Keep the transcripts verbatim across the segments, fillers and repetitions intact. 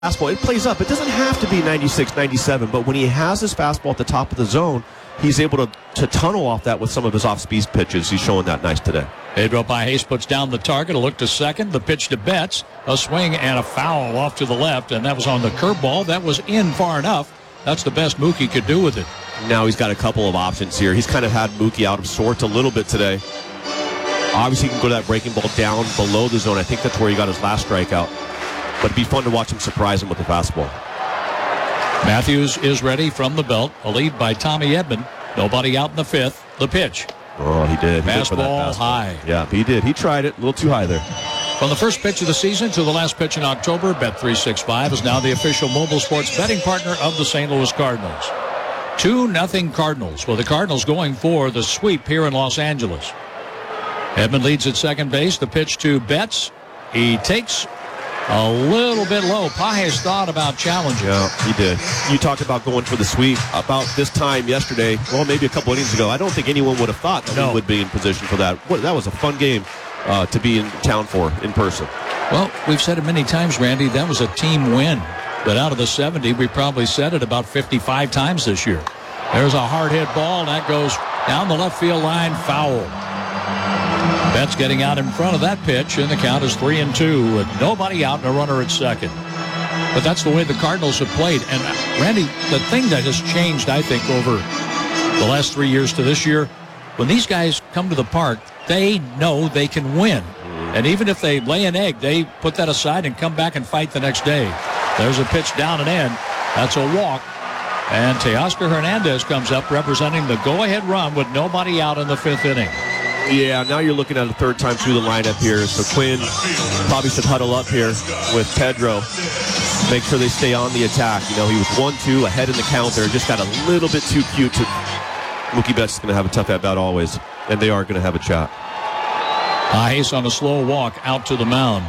fastball, it plays up. It doesn't have to be ninety-six, ninety-seven, but when he has his fastball at the top of the zone, he's able to, to tunnel off that with some of his off-speed pitches. He's showing that nice today. Pedro Pages puts down the target, a look to second, the pitch to Betts, a swing and a foul off to the left, and that was on the curveball. That was in far enough. That's the best Mookie could do with it. Now he's got a couple of options here. He's kind of had Mookie out of sorts a little bit today. Obviously, he can go to that breaking ball down below the zone. I think that's where he got his last strikeout. But it'd be fun to watch him surprise him with the fastball. Matthews is ready from the belt. A lead by Tommy Edman. Nobody out in the fifth. The pitch. Oh, he did. He fastball, did for that fastball high. Yeah, he did. He tried it. A little too high there. From the first pitch of the season to the last pitch in October, Bet three sixty-five is now the official mobile sports betting partner of the Saint Louis Cardinals. two nothing Cardinals, with the Cardinals going for the sweep here in Los Angeles. Edman leads at second base. The pitch to Betts. He takes a little bit low. Pages thought about challenging. Yeah, he did. You talked about going for the sweep. About this time yesterday, well, maybe a couple innings ago, I don't think anyone would have thought that no. we would be in position for that. What, that was a fun game uh, to be in town for in person. Well, we've said it many times, Randy, that was a team win. But out of the seventy, we probably said it about fifty-five times this year. There's a hard hit ball, and that goes down the left field line, foul. Betts getting out in front of that pitch, and the count is three and two with nobody out and a runner at second. But that's the way the Cardinals have played. And Randy, the thing that has changed, I think, over the last three years to this year, when these guys come to the park, they know they can win. And even if they lay an egg, they put that aside and come back and fight the next day. There's a pitch down and in. That's a walk. And Teoscar Hernandez comes up representing the go-ahead run with nobody out in the fifth inning. Yeah, now you're looking at a third time through the lineup here. So Quinn probably should huddle up here with Pedro. Make sure they stay on the attack. You know, he was one two ahead in the count there. Just got a little bit too cute. To Mookie Betts is going to have a tough at-bat always. And they are going to have a chat. Pages on a slow walk out to the mound.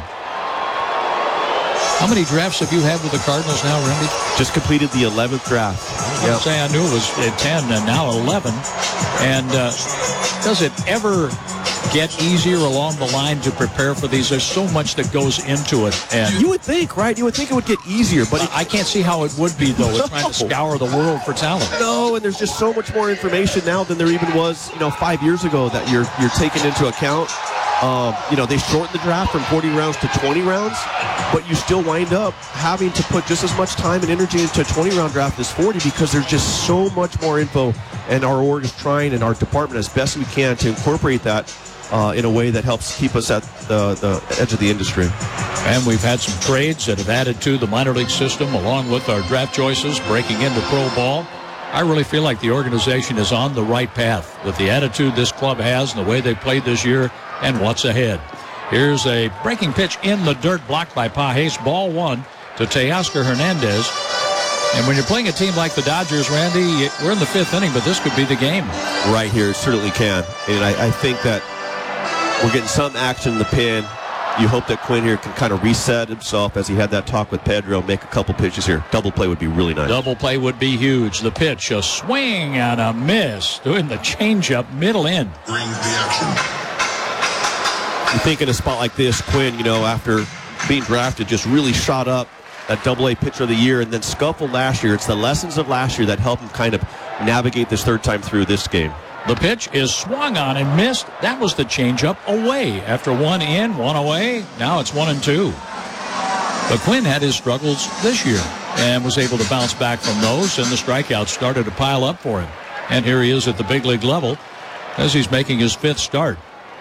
How many drafts have you had with the Cardinals now, Randy? Just completed the eleventh draft. I yep. say I knew it was at ten and now eleven. And uh, does it ever get easier along the line to prepare for these? There's so much that goes into it. And you would think, right? You would think it would get easier, but it, I can't see how it would be, though, with no. trying to scour the world for talent. No, and there's just so much more information now than there even was, you know, five years ago that you're you're taking into account. Um, you know, they shortened the draft from forty rounds to twenty rounds, but you still wind up having to put just as much time and energy into a twenty-round draft as forty because there's just so much more info, and our org is trying and our department as best we can to incorporate that uh, in a way that helps keep us at the, the edge of the industry. And we've had some trades that have added to the minor league system along with our draft choices breaking into pro ball. I really feel like the organization is on the right path with the attitude this club has and the way they played this year and what's ahead. Here's a breaking pitch in the dirt blocked by Pages. Ball one to Teoscar Hernandez. And when you're playing a team like the Dodgers, Randy, we're in the fifth inning, but this could be the game. Right here, it certainly can. And I, I think that we're getting some action in the pen. You hope that Quinn here can kind of reset himself as he had that talk with Pedro, make a couple pitches here. Double play would be really nice. Double play would be huge. The pitch, a swing and a miss. Doing the changeup middle in. Bring the action. You think in a spot like this, Quinn, you know, after being drafted, just really shot up that double A pitcher of the year and then scuffled last year. It's the lessons of last year that helped him kind of navigate this third time through this game. The pitch is swung on and missed. That was the changeup away. After one in, one away, now it's one and two. But Quinn had his struggles this year and was able to bounce back from those, and the strikeouts started to pile up for him. And here he is at the big league level as he's making his fifth start.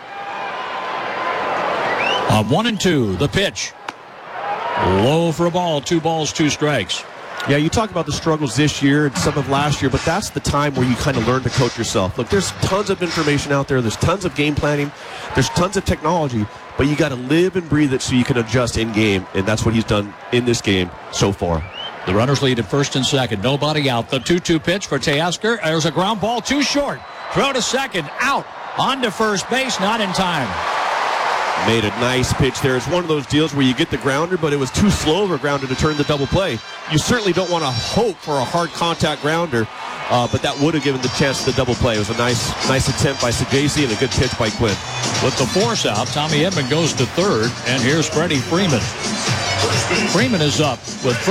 On one and two, the pitch. Low for a ball, two balls, two strikes. Yeah, you talk about the struggles this year and some of last year, but that's the time where you kind of learn to coach yourself. Look, there's tons of information out there. There's tons of game planning. There's tons of technology, but you got to live and breathe it so you can adjust in game, and that's what he's done in this game so far. The runners lead at first and second. Nobody out. The two two pitch for Teoscar. There's a ground ball, too short. Throw to second, out. On to first base, not in time. Made a nice pitch there. It's one of those deals where you get the grounder, but it was too slow of a grounder to turn the double play. You certainly don't want to hope for a hard contact grounder, uh, but that would have given the chance to the double play. It was a nice nice attempt by Saggese and a good pitch by Quinn. With the force out, Tommy Edman goes to third, and here's Freddie Freeman. Freeman is up with